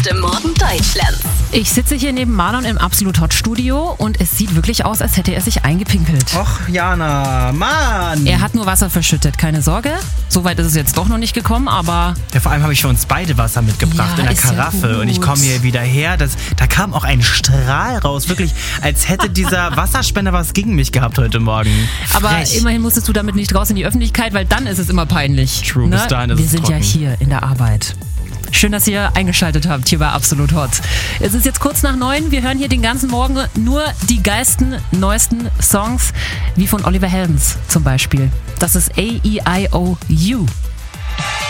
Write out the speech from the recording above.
Beste Morgen Deutschlands. Ich sitze hier neben Marlon im Absolut Hot Studio und es sieht wirklich aus, als hätte er sich eingepinkelt. Och, Jana, Mann! Er hat nur Wasser verschüttet, keine Sorge. Soweit ist es jetzt doch noch nicht gekommen, aber... Ja, vor allem habe ich für uns beide Wasser mitgebracht in der Karaffe. Und ich komme hier wieder her. Da kam auch ein Strahl raus. Wirklich, als hätte dieser Wasserspender was gegen mich gehabt heute Morgen. Aber Frech. immerhin musstest du damit nicht raus in die Öffentlichkeit, weil dann ist es immer peinlich. True, bis dahin ist Wir es sind trocken. ja hier in der Arbeit. Schön, dass ihr eingeschaltet habt hier bei Absolut Hot. Es ist jetzt kurz nach 9. Wir hören hier den ganzen Morgen nur die geilsten, neuesten Songs, wie von Oliver Heldens zum Beispiel. Das ist A-E-I-O-U.